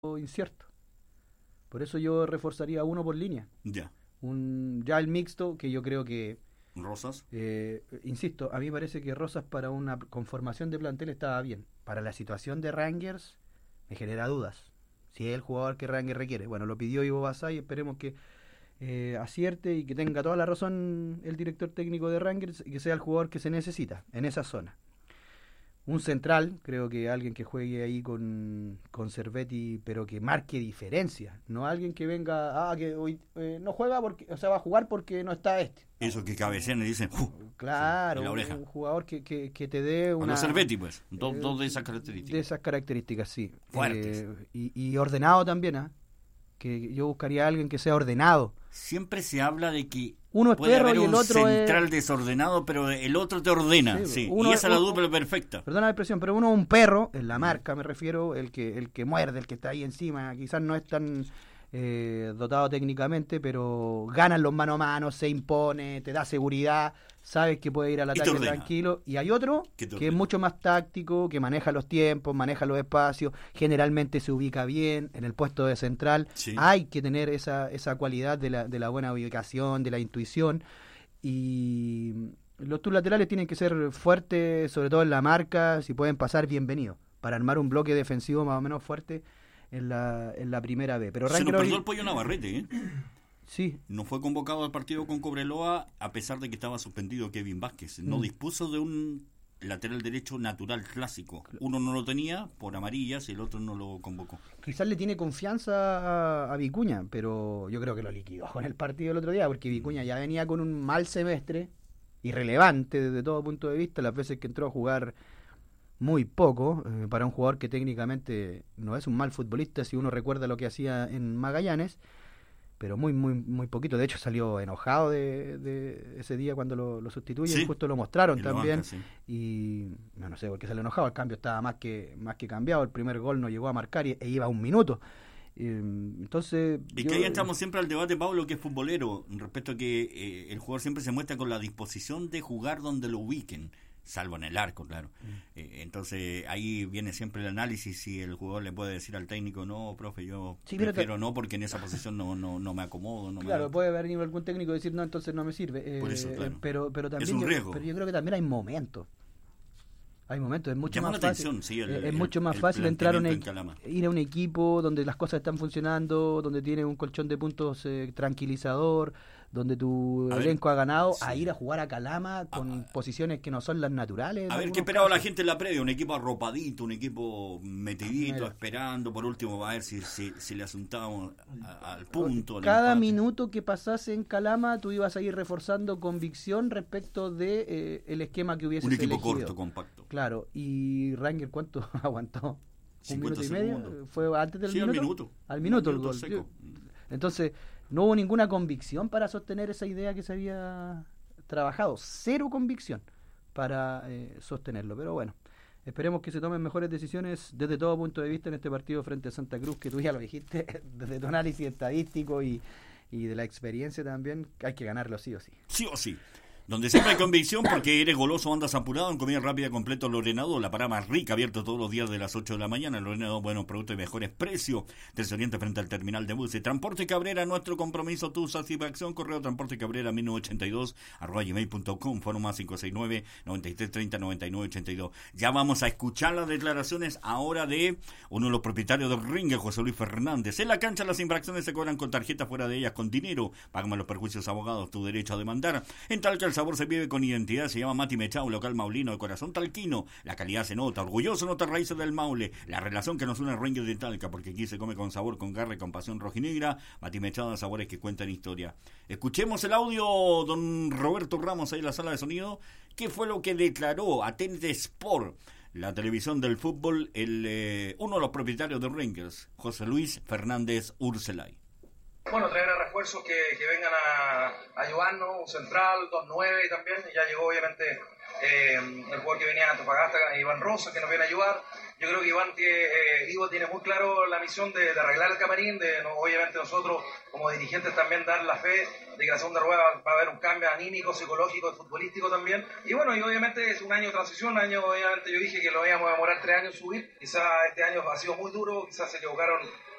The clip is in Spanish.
incierto. Por eso yo reforzaría uno por línea. Ya. Ya el mixto, que yo creo que... Rosas. Insisto, a mí me parece que Rosas para una conformación de plantel estaba bien. Para la situación de Rangers me genera dudas. Si es el jugador que Rangers requiere. Bueno, lo pidió Ivo Basay, esperemos que acierte y que tenga toda la razón el director técnico de Rangers y que sea el jugador que se necesita en esa zona. Un central, creo que alguien que juegue ahí con Cervetti, pero que marque diferencia, no alguien que venga, que hoy no juega porque, o sea, va a jugar porque no está este. Eso que cabecean y dicen, claro, en la oreja. Un jugador que te dé una... Los Cervetti, pues, dos de esas características. De esas características, sí. Fuertes. Y ordenado también, que yo buscaría a alguien que sea ordenado. Siempre se habla de que uno es puede perro haber y el un otro central es... desordenado, pero el otro te ordena. Sí. Y esa es la dupla perfecta. Perdona la expresión, pero uno es un perro, en la marca me refiero, el que muerde, el que está ahí encima, quizás no es tan dotado técnicamente, pero ganan los mano a mano, se impone, te da seguridad, sabes que puede ir al ataque tranquilo. Y hay otro que es mucho más táctico, que maneja los tiempos, maneja los espacios, generalmente se ubica bien en el puesto de central. Sí. Hay que tener esa cualidad de la buena ubicación, de la intuición. Y tus laterales tienen que ser fuertes, sobre todo en la marca, si pueden pasar, bienvenido, para armar un bloque defensivo más o menos fuerte en la primera B. Pero se nos perdió el Pollo Navarrete, ¿eh? Sí. No fue convocado al partido con Cobreloa a pesar de que estaba suspendido Kevin Vázquez. No dispuso de un lateral derecho natural clásico. Uno no lo tenía por amarillas y el otro no lo convocó. Quizás le tiene confianza a Vicuña, pero yo creo que lo liquidó con el partido el otro día, porque Vicuña ya venía con un mal semestre, irrelevante desde todo punto de vista, las veces que entró a jugar muy poco, para un jugador que técnicamente no es un mal futbolista, si uno recuerda lo que hacía en Magallanes, pero muy poquito. De hecho salió enojado de ese día cuando lo sustituyen, sí, justo lo mostraron también, banca, sí. Y no sé por qué salió enojado. El cambio estaba más que cambiado. El primer gol no llegó a marcar e iba a un minuto. Entonces es que ahí estamos siempre al debate, Pablo, que es futbolero, respecto a que el jugador siempre se muestra con la disposición de jugar donde lo ubiquen, salvo en el arco, claro. Entonces ahí viene siempre el análisis, si el jugador le puede decir al técnico, no, profe, yo prefiero no, porque en esa posición no me acomodo. Claro, puede venir algún técnico y decir, no, entonces no me sirve. Por eso, claro. Pero también es un riesgo. Pero yo creo que también hay momentos. Es mucho llama más atención, fácil. Sí, es mucho más fácil entrar ir a un equipo donde las cosas están funcionando, donde tienes un colchón de puntos tranquilizador, donde tu elenco ha ganado, sí, a ir a jugar a Calama con posiciones que no son las naturales. A ver qué esperaba la gente en la previa, un equipo arropadito, un equipo metidito, esperando, por último a ver si le asuntábamos al punto. Cada minuto que pasase en Calama tú ibas a ir reforzando convicción respecto de el esquema que hubiese elegido. Un equipo corto, compacto. Claro, y Ranger, ¿cuánto aguantó? ¿Un minuto y medio? Segundos. ¿Fue antes del minuto? Al minuto el gol. Seco. Entonces, no hubo ninguna convicción para sostener esa idea que se había trabajado. Cero convicción para sostenerlo. Pero bueno, esperemos que se tomen mejores decisiones desde todo punto de vista en este partido frente a Santa Cruz, que tú ya lo dijiste, desde tu análisis estadístico y de la experiencia también, hay que ganarlo sí o sí. Sí o sí. Donde siempre hay convicción, porque eres goloso, andas apurado, en comida rápida completo Lorenado, la parada más rica, abierto todos los días de las 8 de la mañana. Lorenado, buenos productos y mejores precios, desde Oriente frente al terminal de buses. Transporte Cabrera, nuestro compromiso, tu satisfacción. Correo Transporte Cabrera 1982 @gmail.com, foro más 569-9330-9982. Ya vamos a escuchar las declaraciones ahora de uno de los propietarios del ring, José Luis Fernández. En la cancha las infracciones se cobran con tarjeta, fuera de ellas con dinero. Págame los perjuicios, abogados, tu derecho a demandar. En tal que el sabor se vive con identidad, se llama Mati Mechao, local maulino de corazón talquino. La calidad se nota, orgulloso nota raíces del Maule. La relación que nos une Rangers de Talca, porque aquí se come con sabor, con garra y con pasión rojinegra. Mati Mechao de sabores que cuentan historia. Escuchemos el audio, don Roberto Ramos, ahí en la sala de sonido. ¿Qué fue lo que declaró a TNT Sport, la televisión del fútbol, uno de los propietarios de Rangers, José Luis Fernández Urselay? Bueno, traer a refuerzos que vengan a ayudarnos, un central, 2-9 también, y ya llegó obviamente el jugador que venía de Antofagasta, Iván Rosa, que nos viene a ayudar. Yo creo que Ivo tiene muy claro la misión de arreglar el camarín, obviamente nosotros como dirigentes también dar la fe de que la segunda rueda va a haber un cambio anímico, psicológico, futbolístico también. Y bueno, y obviamente es un año de transición, obviamente yo dije que lo íbamos a demorar 3 años subir. Quizás este año ha sido muy duro, quizás se equivocaron